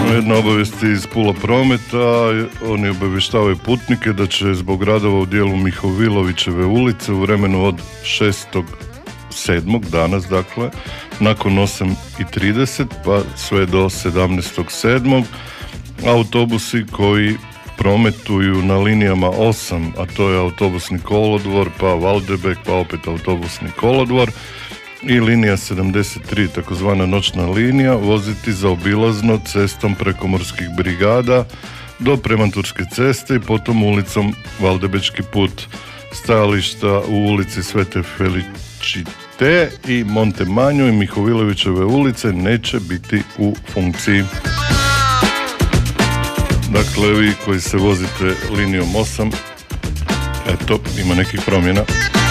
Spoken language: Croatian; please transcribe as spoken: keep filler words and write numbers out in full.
Jedna obavijest iz Pula prometa, oni obavještavaju putnike da će zbog radova u dijelu Mihovilovićeve ulice u vremenu od šestog sedmog danas, dakle, nakon osam i trideset pa sve do sedamnaestog sedmog autobusi koji prometuju na linijama osam, a to je autobusni kolodvor, pa Valdebek, pa opet autobusni kolodvor, i linija sedamdeset tri, takozvana noćna linija, voziti zaobilazno cestom prekomorskih brigada do Premanturske ceste i potom ulicom Valdebečki put. Stajališta u ulici Svete Felicite i Montemanju i Mihovilovićeve ulice neće biti u funkciji. Dakle, vi koji se vozite linijom osam, eto, ima nekih promjena.